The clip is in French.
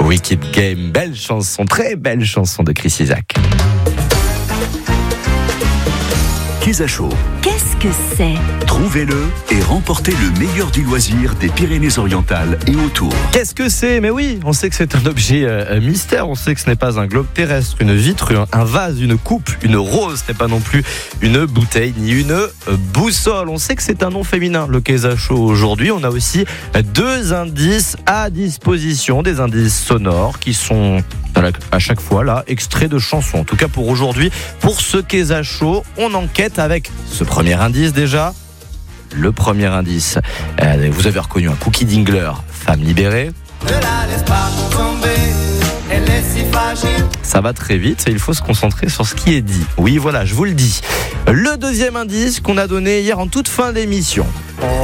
Wicked Game, belle chanson, très belle chanson de Chris Isaak. Kézachos. Qu'est-ce que c'est ? Trouvez-le et remportez le meilleur du loisir des Pyrénées-Orientales et autour. Qu'est-ce que c'est ? Mais oui, on sait que c'est un objet mystère, on sait que ce n'est pas un globe terrestre, une vitre, un vase, une coupe, une rose, ce n'est pas non plus une bouteille ni une boussole. On sait que c'est un nom féminin, le Kézachos aujourd'hui. On a aussi 2 indices à disposition, des indices sonores qui sont à chaque fois là, extraits de chansons. En tout cas pour aujourd'hui, pour ce Kézachos, on enquête avec ce premier indice déjà. Le premier indice, vous avez reconnu un Cookie Dingler, Femme libérée. Ne la laisse pas tomber, elle est si fragile. Ça va très vite et il faut se concentrer sur ce qui est dit. Oui, voilà, je vous le dis. Le deuxième indice qu'on a donné hier en toute fin d'émission.